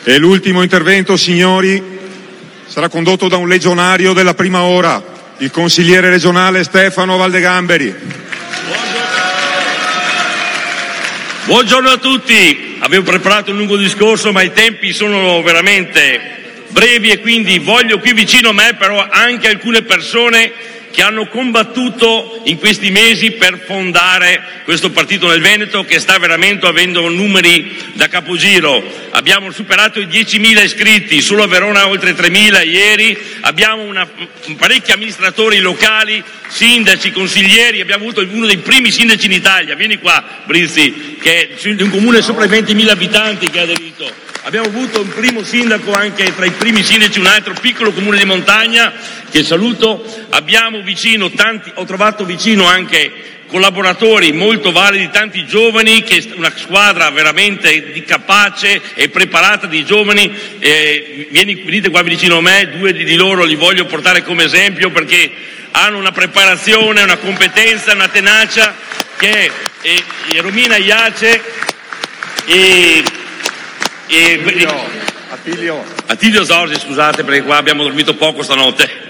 E l'ultimo intervento, signori, sarà condotto da un legionario della prima ora, il consigliere regionale Stefano Valdegamberi. Buongiorno a tutti. Avevo preparato un lungo discorso, ma i tempi sono veramente brevi e quindi voglio qui vicino a me però anche alcune persone che hanno combattuto in questi mesi per fondare questo partito nel Veneto, che sta veramente avendo numeri da capogiro. Abbiamo superato i 10.000 iscritti, solo a Verona oltre 3.000 ieri, abbiamo parecchi amministratori locali, sindaci, consiglieri, abbiamo avuto uno dei primi sindaci in Italia, vieni qua Brizzi, che è di un comune sopra i 20.000 abitanti che ha aderito. Abbiamo avuto un primo sindaco anche tra i primi sindaci, un altro piccolo comune di montagna che saluto. Abbiamo vicino ho trovato vicino anche collaboratori molto validi, tanti giovani, una squadra veramente capace e preparata di giovani. Venite qua vicino a me, due di loro li voglio portare come esempio perché hanno una preparazione, una competenza, una tenacia che è Romina Iace Attilio Zorzi, scusate perché qua abbiamo dormito poco stanotte.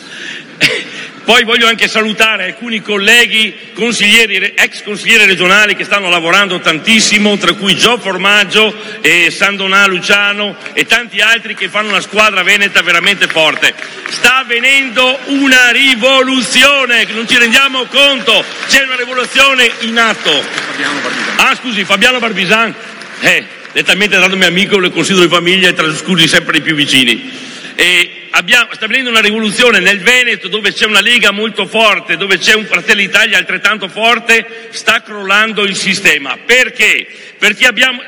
Poi voglio anche salutare alcuni colleghi consiglieri, ex consiglieri regionali che stanno lavorando tantissimo, tra cui Gio Formaggio e Sandonà Luciano e tanti altri che fanno una squadra veneta veramente forte. Sta avvenendo una rivoluzione, non ci rendiamo conto, c'è una rivoluzione in atto. Fabiano Barbisan. È talmente dato mio amico, lo considero di famiglia e trascuri sempre i più vicini. Sta avvenendo una rivoluzione nel Veneto dove c'è una Lega molto forte, dove c'è un Fratelli d'Italia altrettanto forte, sta crollando il sistema. Perché? Perché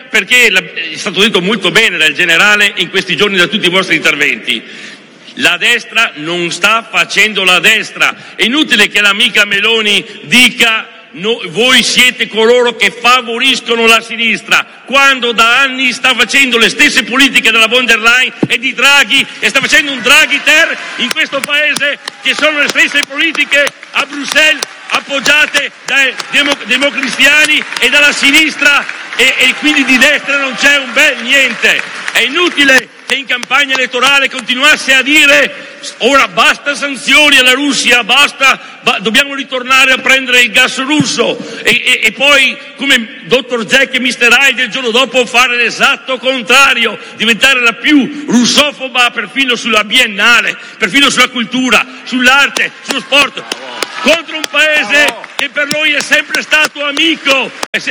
è stato detto molto bene dal generale in questi giorni da tutti i vostri interventi. La destra non sta facendo la destra. È inutile che l'amica Meloni dica voi siete coloro che favoriscono la sinistra, quando da anni sta facendo le stesse politiche della von der Leyen e di Draghi e sta facendo un Draghi-ter in questo paese, che sono le stesse politiche a Bruxelles appoggiate dai democristiani e dalla sinistra e quindi di destra non c'è un bel niente. È inutile che in campagna elettorale continuasse a dire ora basta sanzioni alla Russia, dobbiamo ritornare a prendere il gas russo e poi come Dr. Jack e Mr. Hyde il giorno dopo fare l'esatto contrario, diventare la più russofoba perfino sulla biennale, perfino sulla cultura, sull'arte, sullo sport, contro un paese che per noi è sempre stato amico,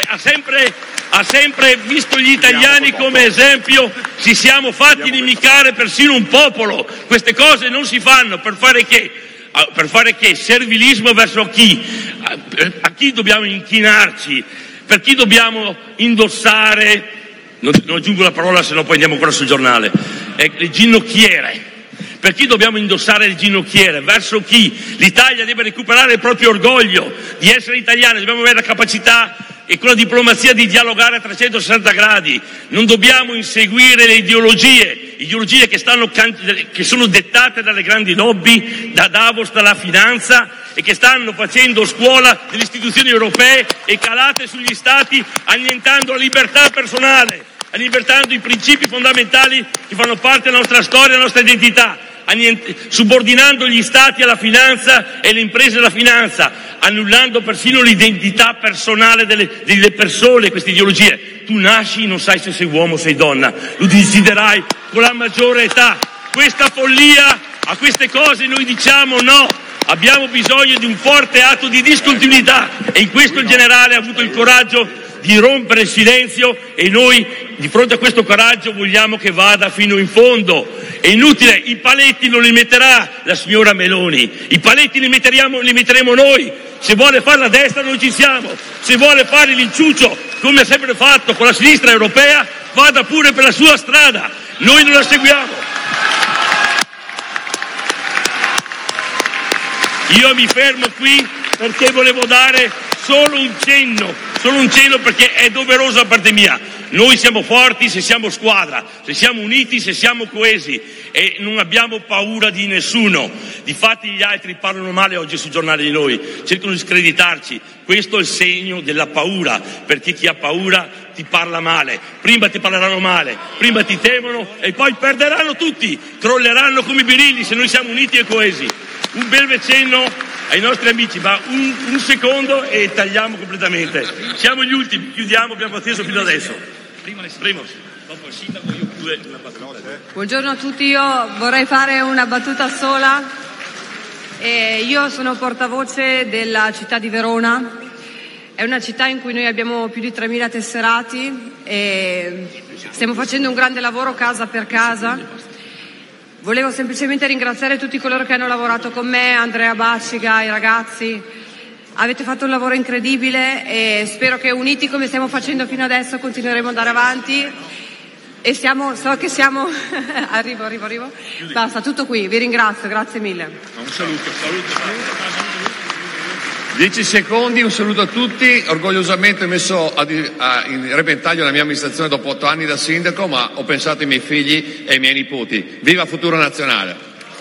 ha sempre visto gli italiani come esempio. Ci siamo fatti inimicare persino un popolo. Queste cose non si fanno per fare che? Per fare che? Servilismo verso chi? A chi dobbiamo inchinarci? Per chi dobbiamo indossare? Non aggiungo la parola, se no poi andiamo ancora sul giornale. Le ginocchiere. Per chi dobbiamo indossare le ginocchiere? Verso chi? L'Italia deve recuperare il proprio orgoglio di essere italiana, dobbiamo avere la capacità e con la diplomazia di dialogare a 360 gradi. Non dobbiamo inseguire le ideologie che sono dettate dalle grandi lobby, da Davos, dalla finanza, e che stanno facendo scuola delle istituzioni europee e calate sugli stati, annientando la libertà personale, annientando i principi fondamentali che fanno parte della nostra storia e della nostra identità, subordinando gli stati alla finanza e le imprese alla finanza, annullando persino l'identità personale delle persone, queste ideologie. Tu nasci, non sai se sei uomo o sei donna, lo deciderai con la maggiore età. Questa follia, a queste cose noi diciamo no. Abbiamo bisogno di un forte atto di discontinuità e in questo il generale ha avuto il coraggio di rompere il silenzio e noi di fronte a questo coraggio vogliamo che vada fino in fondo. È inutile, i paletti non li metterà la signora Meloni, i paletti li metteremo noi. Se vuole fare la destra noi ci siamo, se vuole fare l'inciuccio come ha sempre fatto con la sinistra europea vada pure per la sua strada, noi non la seguiamo. Io mi fermo qui perché volevo dare solo un cenno perché è doveroso da parte mia. Noi siamo forti se siamo squadra, se siamo uniti, se siamo coesi e non abbiamo paura di nessuno. Difatti gli altri parlano male oggi sui giornali di noi, cercano di screditarci. Questo è il segno della paura, perché chi ha paura ti parla male. Prima ti parleranno male, prima ti temono e poi perderanno tutti, crolleranno come i birilli se noi siamo uniti e coesi. Un bel cenno ai nostri amici, ma un secondo e tagliamo completamente. Siamo gli ultimi, chiudiamo, abbiamo atteso fino adesso. Primo, dopo il sindaco io chiudo una battuta. Buongiorno a tutti, io vorrei fare una battuta sola. Io sono portavoce della città di Verona, è una città in cui noi abbiamo più di 3.000 tesserati e stiamo facendo un grande lavoro casa per casa. Volevo semplicemente ringraziare tutti coloro che hanno lavorato con me, Andrea Bacciga, i ragazzi. Avete fatto un lavoro incredibile e spero che uniti come stiamo facendo fino adesso continueremo ad andare avanti. E so che siamo... arrivo. Basta, tutto qui. Vi ringrazio, grazie mille. Un saluto. 10 secondi, un saluto a tutti. Orgogliosamente ho messo in repentaglio la mia amministrazione dopo 8 anni da sindaco, ma ho pensato ai miei figli e ai miei nipoti. Viva Futuro Nazionale!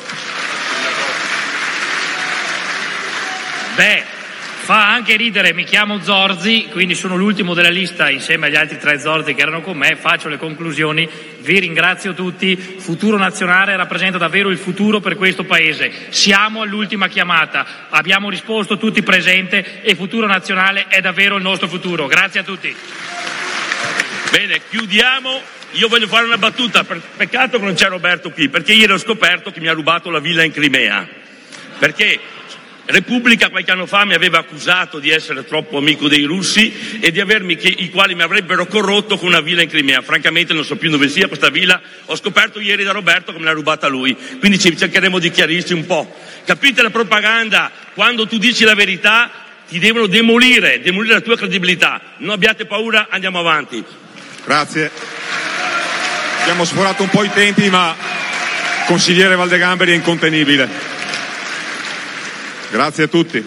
Beh, fa anche ridere, mi chiamo Zorzi, quindi sono l'ultimo della lista insieme agli altri 3 Zorzi che erano con me, faccio le conclusioni, vi ringrazio tutti, Futuro Nazionale rappresenta davvero il futuro per questo Paese, siamo all'ultima chiamata, abbiamo risposto tutti presente e Futuro Nazionale è davvero il nostro futuro, grazie a tutti. Bene, chiudiamo, io voglio fare una battuta, peccato che non c'è Roberto qui, perché ieri ho scoperto che mi ha rubato la villa in Crimea, perché Repubblica qualche anno fa mi aveva accusato di essere troppo amico dei russi e di i quali mi avrebbero corrotto con una villa in Crimea. Francamente non so più dove sia questa villa, ho scoperto ieri da Roberto che me l'ha rubata lui, quindi cercheremo di chiarirci un po'. Capite la propaganda? Quando tu dici la verità ti devono demolire la tua credibilità. Non abbiate paura, andiamo avanti. Grazie. Abbiamo sforato un po' i tempi, ma consigliere Valdegamberi è incontenibile. Grazie a tutti.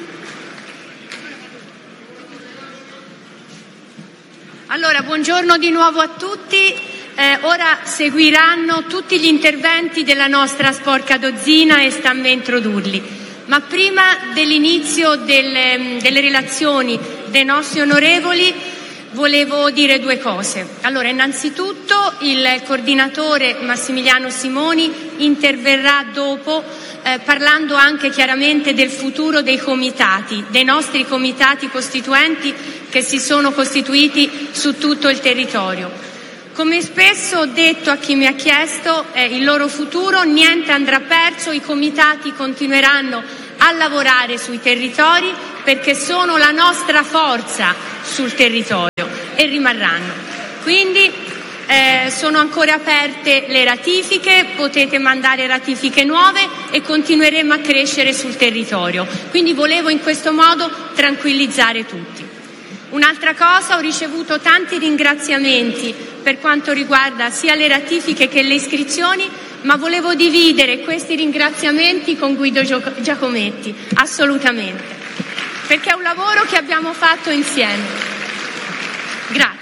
Allora, buongiorno di nuovo a tutti. Ora seguiranno tutti gli interventi della nostra sporca dozzina e stamme a introdurli. Ma prima dell'inizio delle relazioni dei nostri onorevoli volevo dire 2 cose. Allora, innanzitutto il coordinatore Massimiliano Simoni interverrà dopo parlando anche chiaramente del futuro dei comitati, dei nostri comitati costituenti che si sono costituiti su tutto il territorio. Come spesso ho detto a chi mi ha chiesto il loro futuro, niente andrà perso, i comitati continueranno a lavorare sui territori perché sono la nostra forza sul territorio e rimarranno. Quindi sono ancora aperte le ratifiche, potete mandare ratifiche nuove e continueremo a crescere sul territorio. Quindi volevo in questo modo tranquillizzare tutti. Un'altra cosa, ho ricevuto tanti ringraziamenti per quanto riguarda sia le ratifiche che le iscrizioni, ma volevo dividere questi ringraziamenti con Guido Giacometti, assolutamente, perché è un lavoro che abbiamo fatto insieme. Grazie.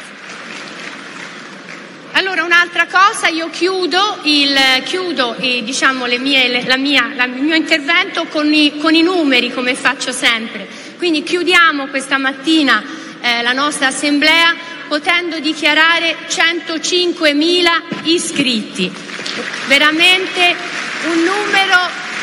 Allora, un'altra cosa, io chiudo diciamo il mio intervento con i numeri, come faccio sempre. Quindi chiudiamo questa mattina la nostra assemblea potendo dichiarare 105.000 iscritti. Veramente un numero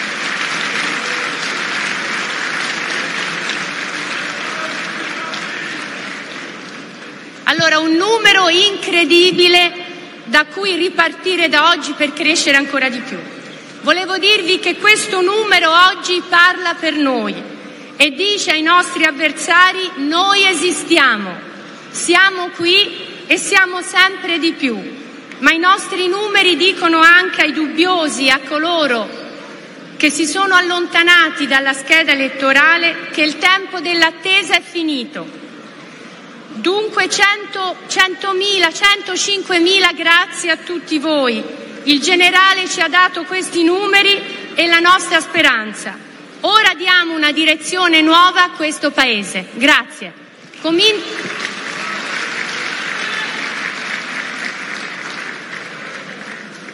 incredibile da cui ripartire da oggi per crescere ancora di più. Volevo dirvi che questo numero oggi parla per noi e dice ai nostri avversari: noi esistiamo, siamo qui e siamo sempre di più. Ma i nostri numeri dicono anche ai dubbiosi, a coloro che si sono allontanati dalla scheda elettorale, che il tempo dell'attesa è finito. Dunque 100.000, 105.000 grazie a tutti voi. Il generale ci ha dato questi numeri e la nostra speranza. Ora diamo una direzione nuova a questo Paese. Grazie.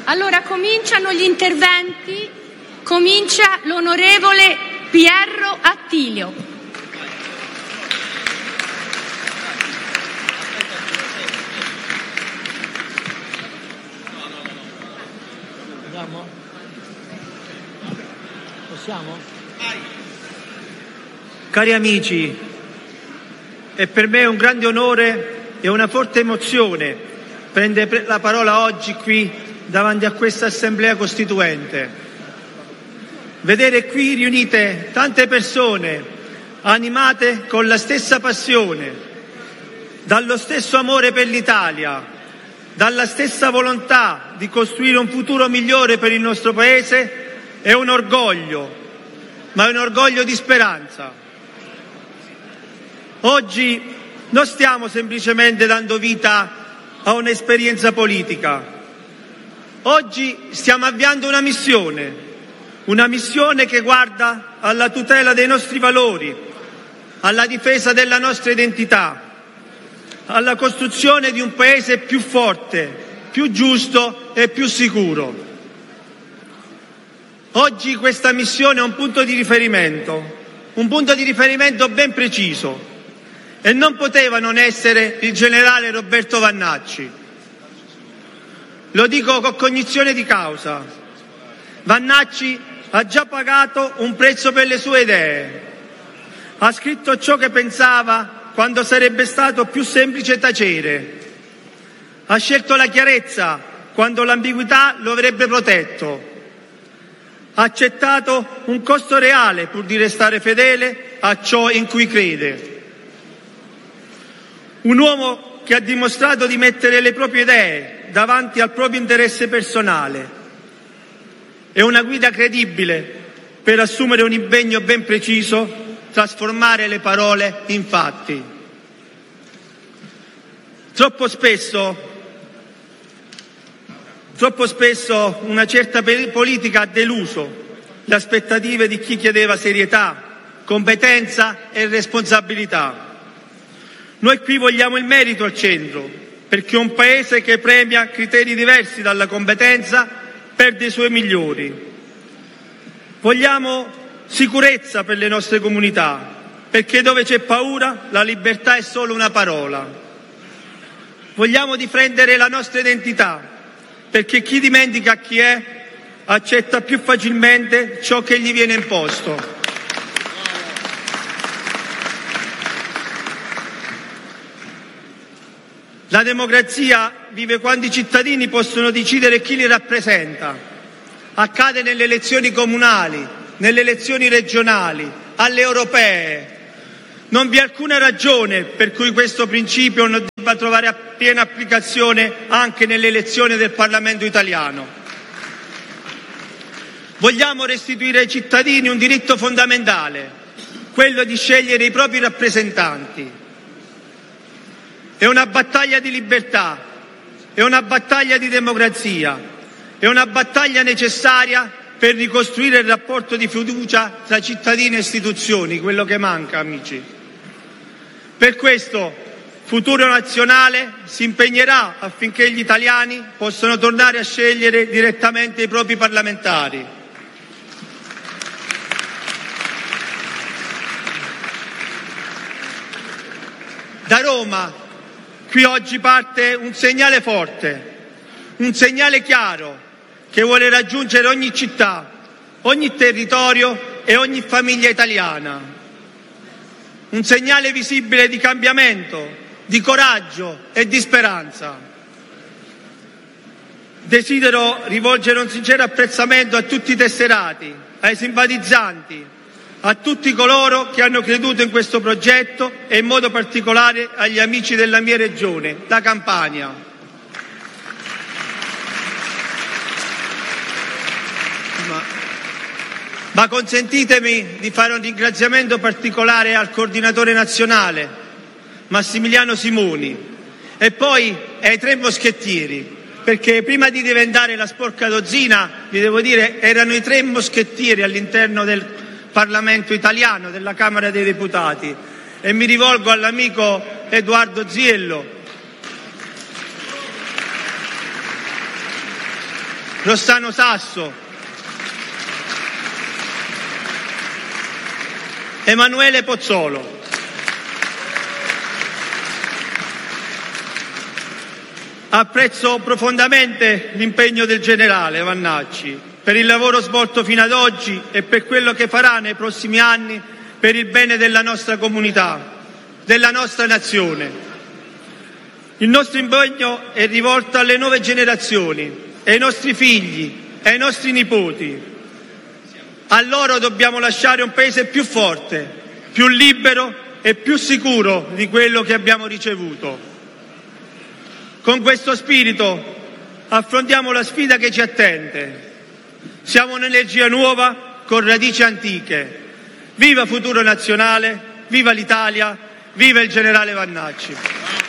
Allora cominciano gli interventi, comincia l'onorevole Pierro Attilio. Possiamo? Cari amici, è per me un grande onore e una forte emozione prendere la parola oggi qui davanti a questa Assemblea Costituente. Vedere qui riunite tante persone animate con la stessa passione, dallo stesso amore per l'Italia, dalla stessa volontà di costruire un futuro migliore per il nostro Paese è un orgoglio, ma è un orgoglio di speranza. Oggi non stiamo semplicemente dando vita a un'esperienza politica. Oggi stiamo avviando una missione che guarda alla tutela dei nostri valori, alla difesa della nostra identità, alla costruzione di un Paese più forte, più giusto e più sicuro. Oggi questa missione è un punto di riferimento ben preciso, e non poteva non essere il generale Roberto Vannacci. Lo dico con cognizione di causa. Vannacci ha già pagato un prezzo per le sue idee. Ha scritto ciò che pensava quando sarebbe stato più semplice tacere. Ha scelto la chiarezza quando l'ambiguità lo avrebbe protetto. Ha accettato un costo reale pur di restare fedele a ciò in cui crede. Un uomo che ha dimostrato di mettere le proprie idee davanti al proprio interesse personale. È una guida credibile per assumere un impegno ben preciso, trasformare le parole in fatti. Troppo spesso una certa politica ha deluso le aspettative di chi chiedeva serietà, competenza e responsabilità. Noi qui vogliamo il merito al centro, perché un Paese che premia criteri diversi dalla competenza perde i suoi migliori. Vogliamo sicurezza per le nostre comunità, perché dove c'è paura la libertà è solo una parola. Vogliamo difendere la nostra identità, perché chi dimentica chi è accetta più facilmente ciò che gli viene imposto. La democrazia vive quando i cittadini possono decidere chi li rappresenta. Accade nelle elezioni comunali, nelle elezioni regionali, alle europee. Non vi è alcuna ragione per cui questo principio non debba trovare piena applicazione anche nelle elezioni del Parlamento italiano. Vogliamo restituire ai cittadini un diritto fondamentale, quello di scegliere i propri rappresentanti. È una battaglia di libertà, è una battaglia di democrazia, è una battaglia necessaria per ricostruire il rapporto di fiducia tra cittadini e istituzioni, quello che manca, amici. Per questo Futuro Nazionale si impegnerà affinché gli italiani possano tornare a scegliere direttamente i propri parlamentari. Da Roma qui oggi parte un segnale forte, un segnale chiaro che vuole raggiungere ogni città, ogni territorio e ogni famiglia italiana. Un segnale visibile di cambiamento, di coraggio e di speranza. Desidero rivolgere un sincero apprezzamento a tutti i tesserati, ai simpatizzanti, a tutti coloro che hanno creduto in questo progetto e in modo particolare agli amici della mia regione, la Campania. Ma consentitemi di fare un ringraziamento particolare al coordinatore nazionale, Massimiliano Simoni, e poi ai tre moschettieri, perché prima di diventare la sporca dozzina, vi devo dire, erano i tre moschettieri all'interno del Parlamento italiano, della Camera dei Deputati, e mi rivolgo all'amico Edoardo Ziello Rossano Sasso, Emanuele Pozzolo. Apprezzo profondamente l'impegno del generale Vannacci per il lavoro svolto fino ad oggi e per quello che farà nei prossimi anni per il bene della nostra comunità, della nostra nazione. Il nostro impegno è rivolto alle nuove generazioni, ai nostri figli, ai nostri nipoti. A loro dobbiamo lasciare un paese più forte, più libero e più sicuro di quello che abbiamo ricevuto. Con questo spirito affrontiamo la sfida che ci attende. Siamo un'energia nuova con radici antiche. Viva Futuro Nazionale, viva l'Italia, viva il generale Vannacci.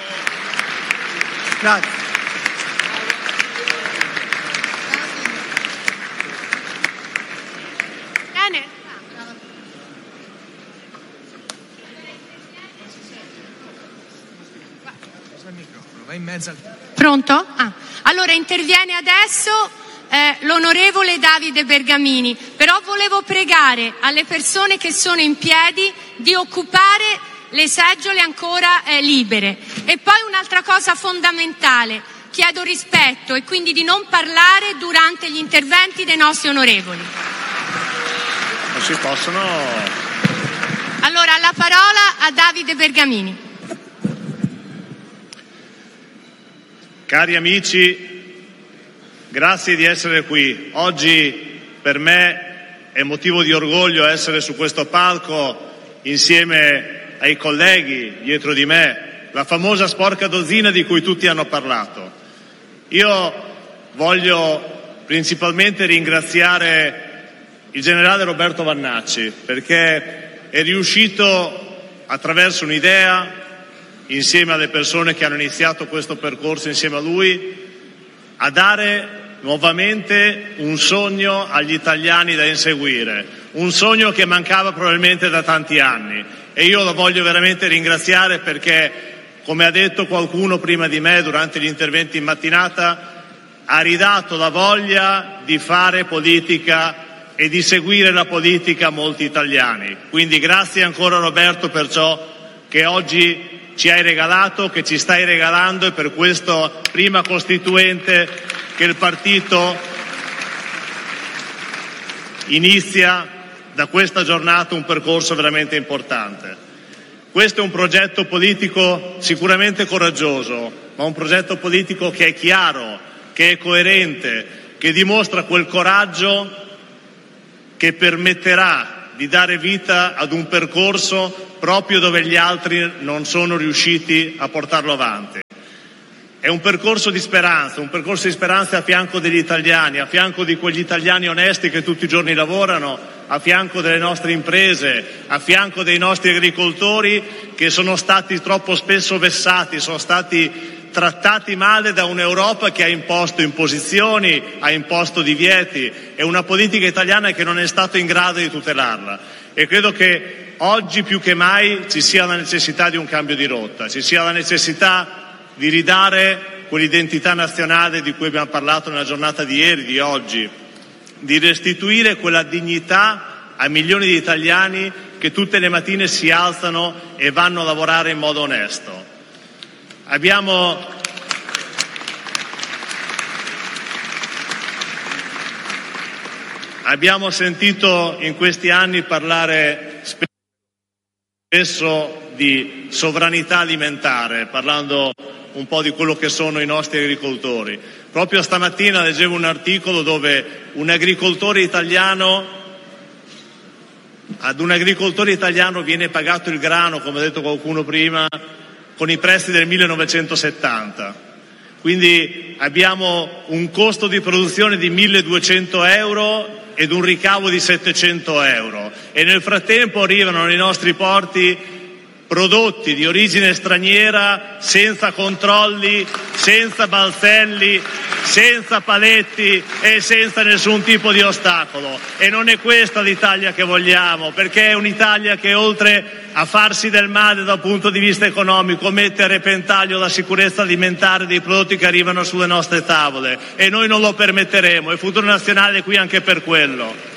Grazie. Bene. Pronto? Allora interviene adesso l'onorevole Davide Bergamini, però volevo pregare alle persone che sono in piedi di occupare le seggiole ancora libere. E poi un'altra cosa fondamentale, chiedo rispetto e quindi di non parlare durante gli interventi dei nostri onorevoli. Non si possono. Allora la parola a Davide Bergamini. Cari amici, grazie di essere qui. Oggi per me è motivo di orgoglio essere su questo palco insieme ai colleghi dietro di me, la famosa sporca dozzina di cui tutti hanno parlato. Io voglio principalmente ringraziare il generale Roberto Vannacci perché è riuscito attraverso un'idea, insieme alle persone che hanno iniziato questo percorso insieme a lui, a dare nuovamente un sogno agli italiani da inseguire, un sogno che mancava probabilmente da tanti anni. E io lo voglio veramente ringraziare perché, come ha detto qualcuno prima di me durante gli interventi in mattinata, ha ridato la voglia di fare politica e di seguire la politica a molti italiani. Quindi grazie ancora Roberto per ciò che oggi ci hai regalato, che ci stai regalando, e per questo prima costituente che il partito inizia da questa giornata un percorso veramente importante. Questo è un progetto politico sicuramente coraggioso, ma un progetto politico che è chiaro, che è coerente, che dimostra quel coraggio che permetterà di dare vita ad un percorso proprio dove gli altri non sono riusciti a portarlo avanti. È un percorso di speranza a fianco degli italiani, a fianco di quegli italiani onesti che tutti i giorni lavorano, a fianco delle nostre imprese, a fianco dei nostri agricoltori che sono stati troppo spesso vessati, sono stati trattati male da un'Europa che ha imposto imposizioni, ha imposto divieti, e una politica italiana che non è stata in grado di tutelarla. E credo che oggi più che mai ci sia la necessità di un cambio di rotta, ci sia la necessità di ridare quell'identità nazionale di cui abbiamo parlato nella giornata di ieri, di oggi, di restituire quella dignità a milioni di italiani che tutte le mattine si alzano e vanno a lavorare in modo onesto. Abbiamo sentito in questi anni parlare spesso di sovranità alimentare, parlando un po' di quello che sono i nostri agricoltori. Proprio stamattina leggevo un articolo dove ad un agricoltore italiano viene pagato il grano, come ha detto qualcuno prima, con i prezzi del 1970. Quindi abbiamo un costo di produzione di 1.200 euro ed un ricavo di 700 euro. E nel frattempo arrivano nei nostri porti prodotti di origine straniera, senza controlli, senza balzelli, senza paletti e senza nessun tipo di ostacolo. E non è questa l'Italia che vogliamo, perché è un'Italia che oltre a farsi del male dal punto di vista economico mette a repentaglio la sicurezza alimentare dei prodotti che arrivano sulle nostre tavole, e noi non lo permetteremo, e Futuro Nazionale è qui anche per quello.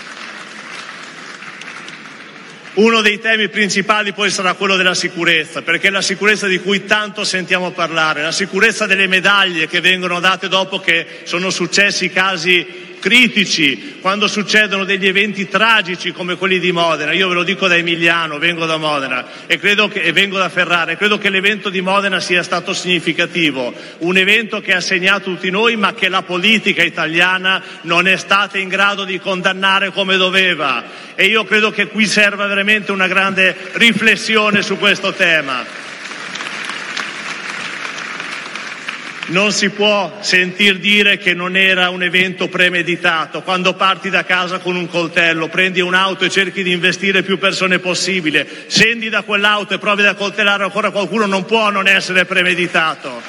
Uno dei temi principali poi sarà quello della sicurezza, perché è la sicurezza di cui tanto sentiamo parlare, la sicurezza delle medaglie che vengono date dopo che sono successi casi critici, quando succedono degli eventi tragici come quelli di Modena. Io ve lo dico da emiliano, vengo da Modena e vengo da Ferrara, e credo che l'evento di Modena sia stato significativo, un evento che ha segnato tutti noi, ma che la politica italiana non è stata in grado di condannare come doveva, e io credo che qui serva veramente una grande riflessione su questo tema. Non si può sentir dire che non era un evento premeditato. Quando parti da casa con un coltello, prendi un'auto e cerchi di investire più persone possibile, scendi da quell'auto e provi ad accoltellare ancora qualcuno, non può non essere premeditato.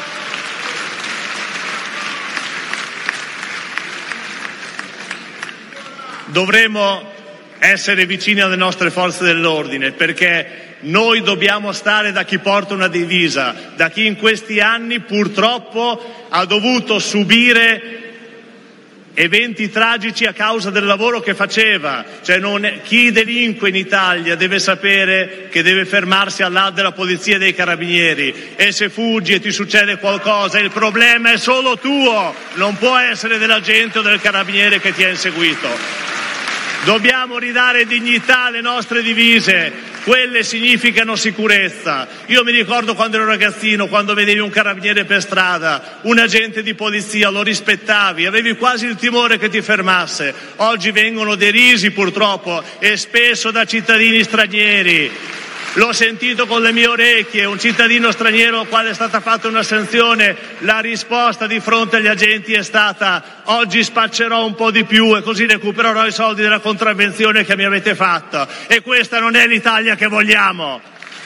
Dovremmo essere vicini alle nostre forze dell'ordine, perché noi dobbiamo stare da chi porta una divisa, da chi in questi anni purtroppo ha dovuto subire eventi tragici a causa del lavoro che faceva. Chi delinque in Italia deve sapere che deve fermarsi al lato della polizia e dei carabinieri, e se fuggi e ti succede qualcosa il problema è solo tuo, non può essere dell'agente o del carabiniere che ti ha inseguito. Dobbiamo ridare dignità alle nostre divise, quelle significano sicurezza. Io mi ricordo quando ero ragazzino, quando vedevi un carabiniere per strada, un agente di polizia, lo rispettavi, avevi quasi il timore che ti fermasse. Oggi vengono derisi purtroppo, e spesso da cittadini stranieri. L'ho sentito con le mie orecchie, un cittadino straniero al quale è stata fatta una sanzione, la risposta di fronte agli agenti è stata: oggi spaccerò un po' di più e così recupererò i soldi della contravvenzione che mi avete fatto. E questa non è l'Italia che vogliamo.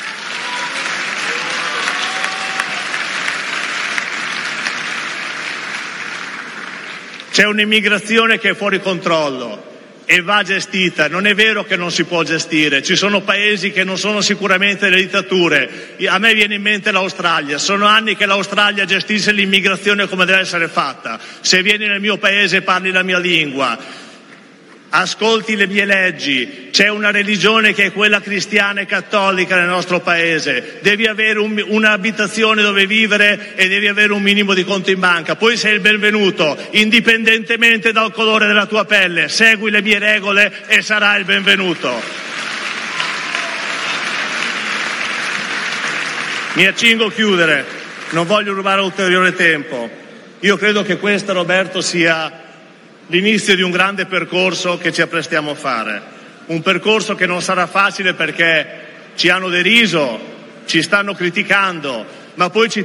C'è un'immigrazione che è fuori controllo e va gestita. Non è vero che non si può gestire, ci sono paesi che non sono sicuramente delle dittature. A me viene in mente l'Australia, sono anni che l'Australia gestisce l'immigrazione come deve essere fatta. Se vieni nel mio paese e parli la mia lingua, ascolti le mie leggi, c'è una religione che è quella cristiana e cattolica nel nostro paese, devi avere un'abitazione dove vivere e devi avere un minimo di conto in banca, poi sei il benvenuto, indipendentemente dal colore della tua pelle, segui le mie regole e sarai il benvenuto. Mi accingo a chiudere, non voglio rubare ulteriore tempo. Io credo che questo, Roberto, sia l'inizio di un grande percorso che ci apprestiamo a fare, un percorso che non sarà facile perché ci hanno deriso, ci stanno criticando, ma poi ci